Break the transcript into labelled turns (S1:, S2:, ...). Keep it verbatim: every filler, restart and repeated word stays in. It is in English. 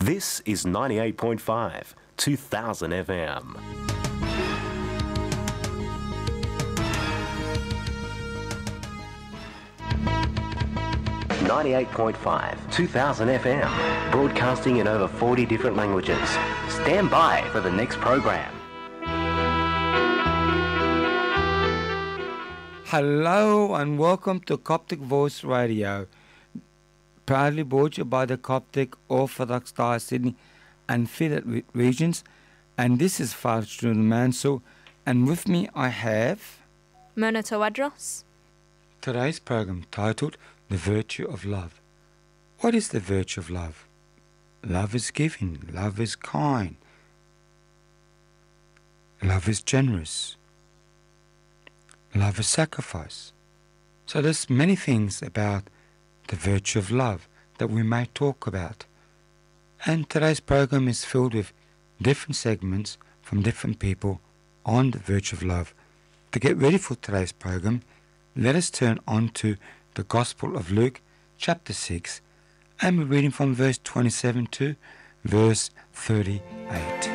S1: This is ninety-eight point five, two thousand F M. ninety-eight point five, two thousand F M, broadcasting in over forty different languages. Stand by for the next program.
S2: Hello and welcome to Coptic Voice Radio, proudly brought to you by the Coptic Orthodox Diocese Sydney and Fidat regions. And this is Father Julian Mansell, and with me I have
S3: Mona Tawadros.
S2: Today's program titled The Virtue of Love. What is the virtue of love? Love is giving, love is kind, love is generous, love is sacrifice. So there's many things about the virtue of love that we may talk about. And today's program is filled with different segments from different people on the virtue of love. To get ready for today's program, let us turn on to the Gospel of Luke, chapter six, and we're reading from verse twenty-seven to verse thirty-eight.